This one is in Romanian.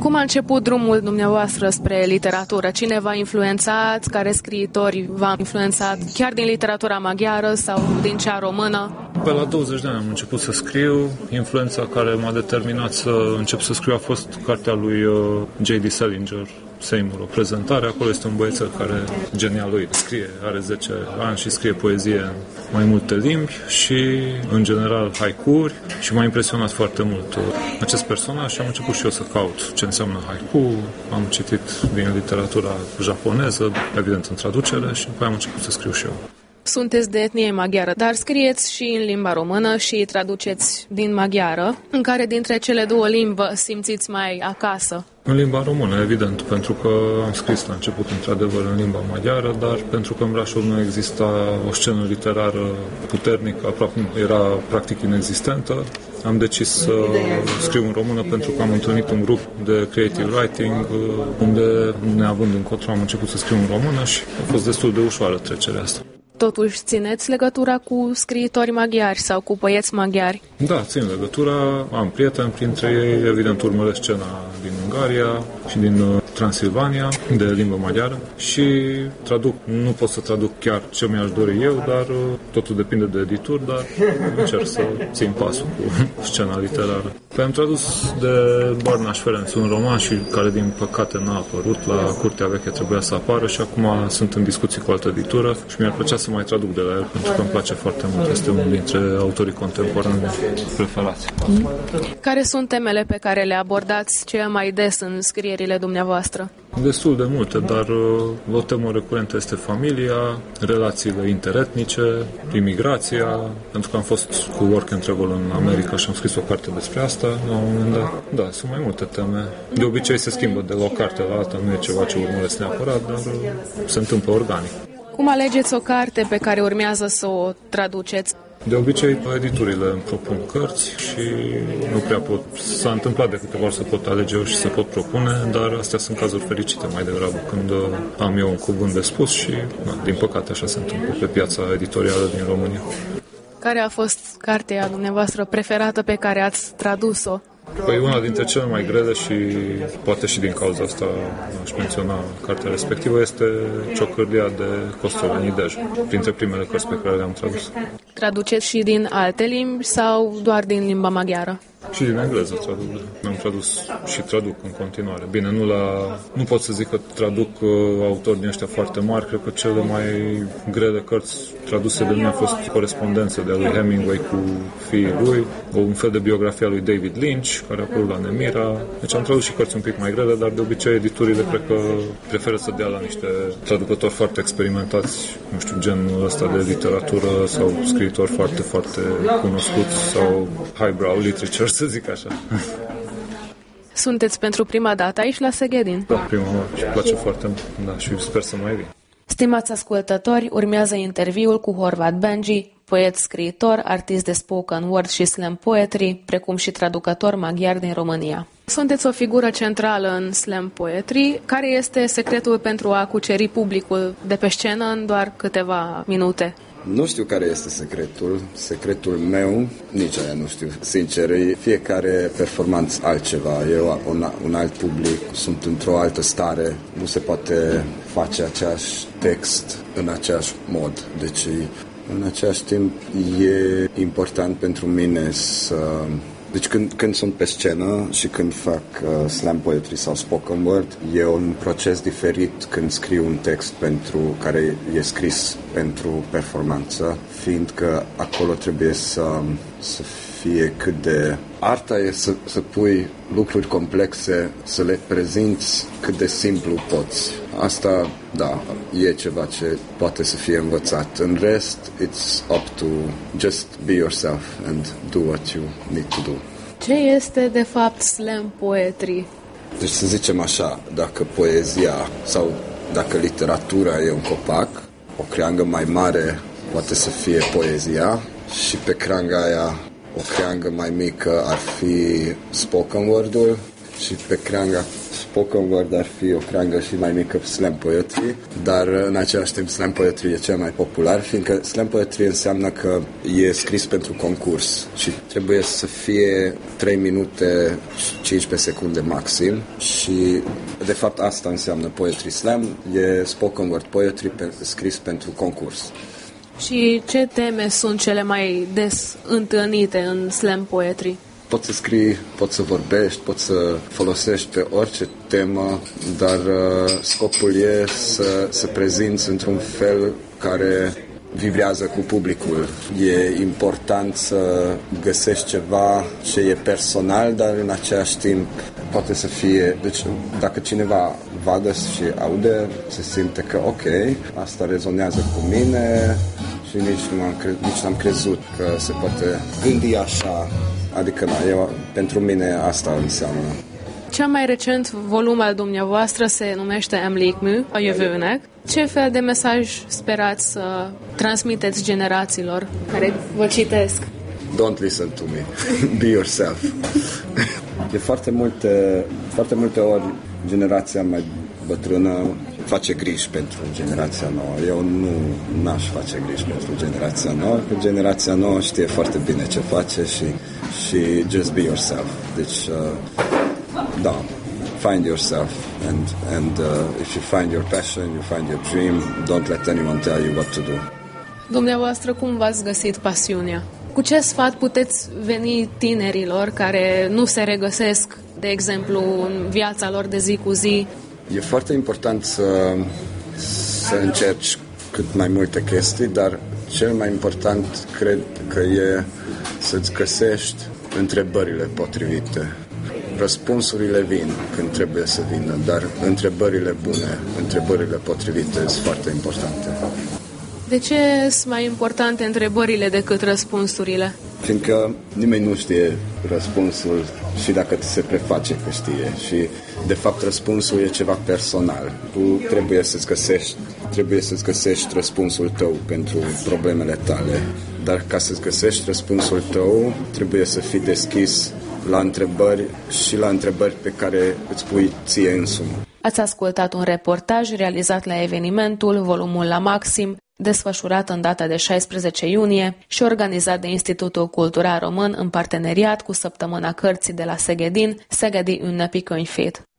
Cum a început drumul dumneavoastră spre literatură? Cine v-a influențat? Care scriitori v-a influențat? Chiar din literatura maghiară sau din cea română? Pe la 20 de ani am început să scriu. Influența care m-a determinat să încep să scriu a fost cartea lui J.D. Salinger, Seymour, o prezentare. Acolo este un băiețel care, genial lui, scrie, are 10 ani și scrie poezie în mai multe limbi și, în general, haiku-uri și m-a impresionat foarte mult acest personaj și am început și eu să caut ce înseamnă haiku. Am citit din literatura japoneză, evident în traducere, și după am început să scriu și eu. Sunteți de etnie maghiară, dar scrieți și în limba română și traduceți din maghiară. În care dintre cele două limbi vă simțiți mai acasă? În limba română, evident, pentru că am scris la început, într-adevăr, în limba maghiară, dar pentru că în Brașov nu exista o scenă literară puternică, aproape era practic inexistentă, am decis să scriu în română pentru că am întâlnit un grup de creative writing unde, neavând încotro, am început să scriu în română și a fost destul de ușoară trecerea asta. Totuși, țineți legătura cu scriitori maghiari sau cu poeți maghiari? Da, țin legătura, am prieteni printre ei, evident urmăresc scena din Ungaria și din Transilvania, de limbă maghiară, și traduc. Nu pot să traduc chiar ce mi-aș dori eu, dar totul depinde de edituri, dar încerc să țin pasul cu scena literară. Am tradus de Barnaș Ferenc un roman și care din păcate n-a apărut, la Curtea Veche trebuia să apară și acum sunt în discuții cu altă editură și mi-ar plăcea să mai traduc de la el pentru că îmi place foarte mult. Este unul dintre autorii contemporani preferați. Care sunt temele pe care le abordați cel mai des în scrierile dumneavoastră? Destul de multe, dar o temă recurentă este familia, relațiile interetnice, imigrația, pentru că am fost cu Work and Travel în America și am scris o carte despre asta la un moment dat. Da, sunt mai multe teme. De obicei se schimbă de la o carte la alta, nu e ceva ce urmăresc neapărat, dar se întâmplă organic. Cum alegeți o carte pe care urmează să o traduceți? De obicei, editurile îmi propun cărți și nu prea pot. S-a întâmplat de câteva ori să pot alege eu și să pot propune, dar astea sunt cazuri fericite mai degrabă, când am eu un cuvânt de spus și, din păcate, așa se întâmplă pe piața editorială din România. Care a fost cartea dumneavoastră preferată pe care ați tradus-o? Păi una dintre cele mai grele și poate și din cauza asta aș menționa cartea respectivă este Ciocârlia de Costoleni Dej, printre primele cărți pe care le-am tradus. Traduceți și din alte limbi sau doar din limba maghiară? Și din engleză traduc. Am tradus și traduc în continuare. Bine, nu pot să zic că traduc autori din ăștia foarte mari. Cred că cele mai grele cărți traduse de mine au fost corespondențe de lui Hemingway cu fiii lui, un fel de biografie a lui David Lynch, care a apărut la Nemira. Deci am tradus și cărți un pic mai grele, dar de obicei editurile cred că preferă să dea la niște traducători foarte experimentați, nu știu, genul ăsta de literatură sau scriitori foarte, foarte cunoscuți sau highbrow literature, să zic așa. Sunteți pentru prima dată aici la Seghedin? Da, prima oară și îmi place foarte mult. Da, și sper să mai vin. Stimați ascultători, urmează interviul cu Horváth Benji, poet, scriitor, artist de spoken word și slam poetry, precum și traducător maghiar din România. Sunteți o figură centrală în slam poetry. Care este secretul pentru a cuceri publicul de pe scenă în doar câteva minute? Nu știu care este secretul. Secretul meu, nici aia nu știu. Sincer, fiecare performanță altceva. Eu un alt public, sunt într-o altă stare. Nu se poate face același text în același mod. Deci, în același timp, e important pentru mine să... Deci când sunt pe scenă și când fac slam poetry sau spoken word, e un proces diferit când scriu un text care e scris pentru performanță, fiindcă acolo trebuie să fie cât de... Arta e să pui lucruri complexe, să le prezinți cât de simplu poți. Asta, da, e ceva ce poate să fie învățat. În rest, it's up to just be yourself and do what you need to do. Ce este, de fapt, slam poetry? Deci să zicem așa, dacă poezia sau dacă literatura e un copac, o creangă mai mare poate să fie poezia și pe creanga aia o creangă mai mică ar fi spoken word-ul și pe creanga spoken word ar fi o creangă și mai mică slam poetry, dar în același timp slam poetry e cel mai popular, fiindcă slam poetry înseamnă că e scris pentru concurs și trebuie să fie 3 minute 15 secunde maxim și de fapt asta înseamnă poetry slam, e spoken word poetry scris pentru concurs. Și ce teme sunt cele mai des întâlnite în slam poetry? Poți să scrii, poți să vorbești, poți să folosești pe orice temă, dar scopul e să prezinți într-un fel care vibrează cu publicul. E important să găsești ceva ce e personal, dar în același timp poate să fie... Deci dacă cineva vadă și aude, se simte că ok, asta rezonează cu mine și nici n-am crezut că se poate gândi așa. Adică, pentru mine asta înseamnă. Cel mai recent volum al dumneavoastră se numește Emlékmű, a jövőnek. Ce fel de mesaj sperați să transmiteți generațiilor care vă citesc? Don't listen to me. Be yourself. De foarte multe ori generația mai bătrână face griji pentru generația nouă. Eu n-aș face griji pentru generația nouă, că generația nouă știe foarte bine ce face și just be yourself. Deci, da, find yourself and if you find your passion, you find your dream, don't let anyone tell you what to do. Dumneavoastră, cum v-ați găsit pasiunea? Cu ce sfat puteți veni tinerilor care nu se regăsesc, de exemplu, în viața lor de zi cu zi? E foarte important să încerci cât mai multe chestii, dar cel mai important cred că e să-ți găsești întrebările potrivite. Răspunsurile vin când trebuie să vină, dar întrebările bune, întrebările potrivite sunt foarte importante. De ce sunt mai importante întrebările decât răspunsurile? Fiindcă nimeni nu știe răspunsul și dacă ți se preface că știe și de fapt răspunsul e ceva personal. Tu trebuie să-ți găsești răspunsul tău pentru problemele tale, dar ca să-ți găsești răspunsul tău trebuie să fii deschis la întrebări și la întrebări pe care îți pui ție însumi. Ați ascultat un reportaj realizat la evenimentul Volumul la Maxim, desfășurat în data de 16 iunie și organizat de Institutul Cultural Român în parteneriat cu Săptămâna Cărții de la Szegedin, Szegedi Ünnepi Könyvét.